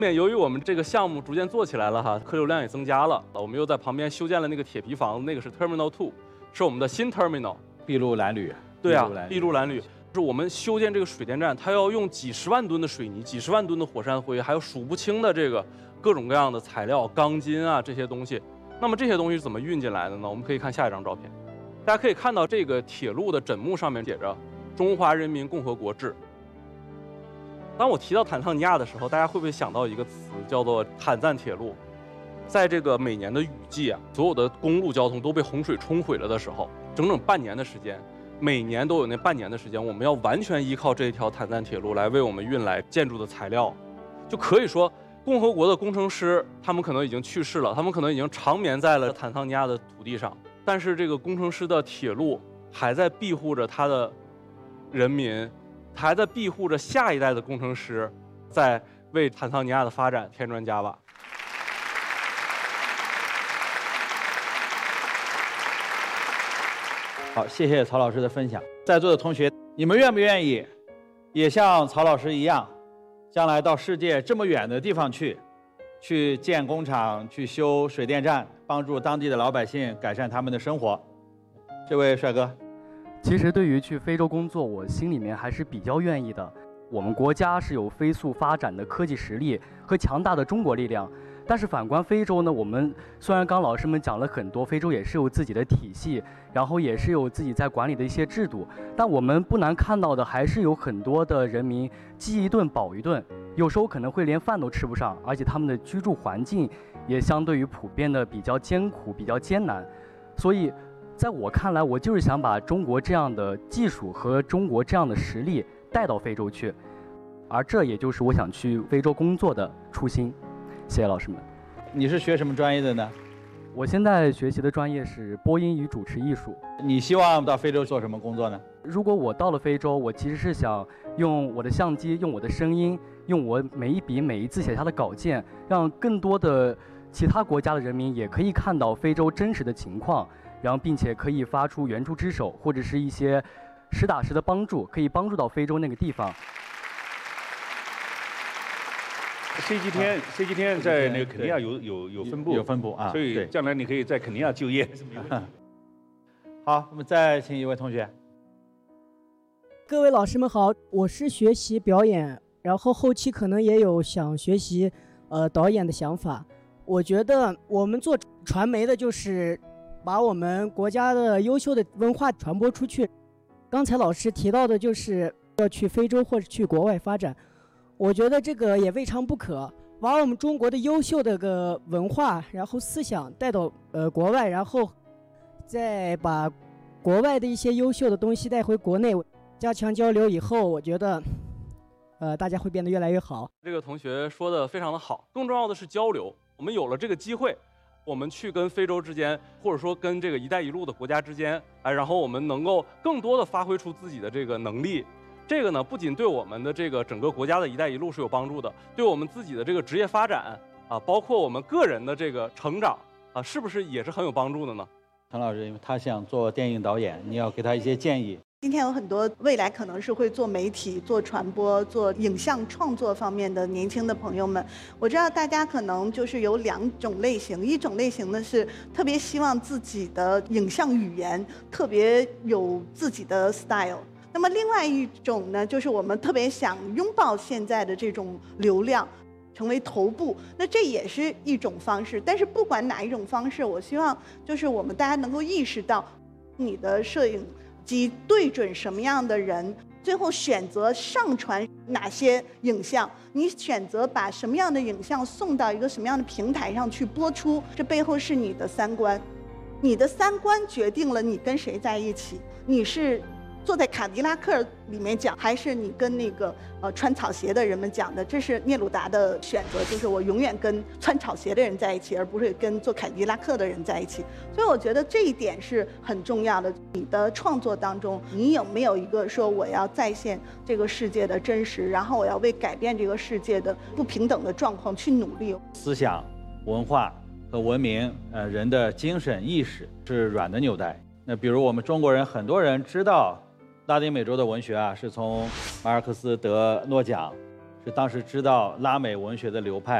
由于我们这个项目逐渐做起来了哈，客流量也增加了，我们又在旁边修建了那个铁皮房，那个是 Terminal 2，是我们的新 Terminal。 筚路蓝缕。 对啊，筚路蓝缕。是我们修建这个水电站，它要用几十万吨的水泥、几十万吨的火山灰，还有数不清的这个各种各样的材料、钢筋啊这些东西。那么这些东西是怎么运进来的呢？我们可以看下一张照片，大家可以看到这个铁路的枕木上面写着“中华人民共和国志”。当我提到坦桑尼亚的时候，大家会不会想到一个词叫做坦赞铁路？在这个每年的雨季啊，所有的公路交通都被洪水冲毁了的时候，整整半年的时间。每年都有那半年的时间，我们要完全依靠这一条坦赞铁路来为我们运来建筑的材料，就可以说，共和国的工程师他们可能已经去世了，他们可能已经长眠在了坦桑尼亚的土地上，但是这个工程师的铁路还在庇护着他的人民，还在庇护着下一代的工程师，在为坦桑尼亚的发展添砖加瓦。 好，谢谢曹老师的分享。在座的同学，你们愿不愿意也像曹老师一样，将来到世界这么远的地方去建工厂、去修水电站，帮助当地的老百姓改善他们的生活？这位帅哥， 其实对于去非洲工作，我心里面还是比较愿意的。我们国家是有飞速发展的科技实力和强大的中国力量。但是反观非洲呢，我们虽然刚老师们讲了很多，非洲也是有自己的体系，然后也是有自己在管理的一些制度，但我们不难看到的还是有很多的人民饥一顿饱一顿，有时候可能会连饭都吃不上，而且他们的居住环境也相对于普遍的比较艰苦、比较艰难。所以在我看来，我就是想把中国这样的技术和中国这样的实力带到非洲去，而这也就是我想去非洲工作的初心。谢谢老师们。 你是学什么专业的呢？ 我现在学习的专业是播音与主持艺术。 你希望到非洲做什么工作呢？ 如果我到了非洲，我其实是想用我的相机，用我的声音，用我每一笔每一字写下的稿件，让更多的其他国家的人民也可以看到非洲真实的情况，然后并且可以发出援助之手，或者是一些实打实的帮助，可以帮助到非洲那个地方。 CGTN 在那个肯尼亚有分部， 有分部啊， 所以将来你可以在肯尼亚就业。 好，我们再请一位同学。 各位老师们好，我是学习表演，然后后期可能也有想学习导演的想法。我觉得我们做传媒的就是把我们国家的优秀的文化传播出去。刚才老师提到的就是要去非洲或者去国外发展。我觉得这个也未尝不可，把我们中国的优秀的个文化，然后思想带到国外，然后再把国外的一些优秀的东西带回国内，加强交流以后，我觉得大家会变得越来越好。 这个同学说的非常的好，更重要的是交流。我们有了这个机会，我们去跟非洲之间，或者说跟这个“一带一路”的国家之间，然后我们能够更多的发挥出自己的这个能力。这个呢，不仅对我们的这个整个国家的一带一路是有帮助的，对我们自己的这个职业发展啊，包括我们个人的这个成长啊，是不是也是很有帮助的呢？ 陈老师，因为他想做电影导演，你要给他一些建议。 今天有很多未来可能是会做媒体、做传播、做影像创作方面的年轻的朋友们，我知道大家可能就是有两种类型，一种类型呢是特别希望自己的影像语言特别有自己的 style。那么另外一种呢，就是我们特别想拥抱现在的这种流量，成为头部，那这也是一种方式。但是不管哪一种方式，我希望就是我们大家能够意识到，你的摄影机对准什么样的人，最后选择上传哪些影像，你选择把什么样的影像送到一个什么样的平台上去播出，这背后是你的三观。你的三观决定了你跟谁在一起，你是坐在卡迪拉克里面讲，还是你跟那个穿草鞋的人们讲的？这是聂鲁达的选择，就是我永远跟穿草鞋的人在一起，而不是跟坐凯迪拉克的人在一起。所以我觉得这一点是很重要的。你的创作当中，你有没有一个说我要再现这个世界的真实，然后我要为改变这个世界的不平等的状况去努力？ 思想、文化和文明，人的精神意识是软的纽带。那比如我们中国人，很多人知道拉丁美洲的文学啊，是从马尔克斯得诺奖， 是当时知道拉美文学的流派。